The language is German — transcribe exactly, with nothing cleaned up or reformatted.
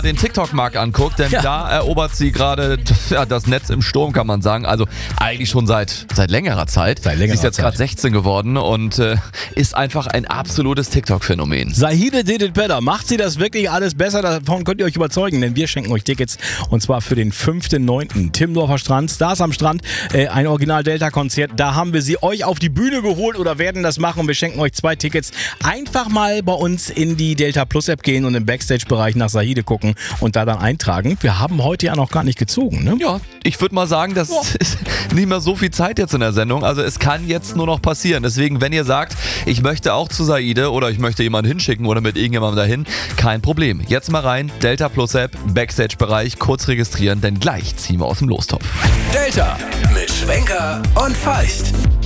den TikTok-Markt anguckt, denn Ja. da erobert sie gerade ja, das Netz im Sturm, kann man sagen. Also eigentlich schon seit, seit längerer Zeit. Seit längerer sie ist jetzt Zeit. gerade sechzehn geworden und äh, ist einfach ein absolutes TikTok-Phänomen. Zahide did it better. Macht sie das wirklich alles besser? Davon könnt ihr euch überzeugen, denn wir schenken euch Tickets und zwar für den fünften neunten Timmendorfer Strand, Stars am Strand, äh, ein Original-Delta-Konzert. Da haben wir sie euch auf die Bühne geholt oder werden das machen. Wir schenken euch zwei Tickets. Einfach mal bei uns in die Delta Plus App gehen und im Backstage-Bereich nach Zahide gucken und da dann eintragen. Wir haben heute ja noch gar nicht gezogen, ne? Ja, ich würde mal sagen, das ist nicht mehr so viel Zeit jetzt in der Sendung. Also es kann jetzt nur noch passieren. Deswegen, wenn ihr sagt, ich möchte auch zu Zahide oder ich möchte jemanden hinschicken oder mit irgendjemandem dahin, kein Problem. Jetzt mal rein, Delta Plus App, Backstage-Bereich, kurz registrieren, denn gleich ziehen wir aus dem Lostopf. Delta mit Schwenker und Feist.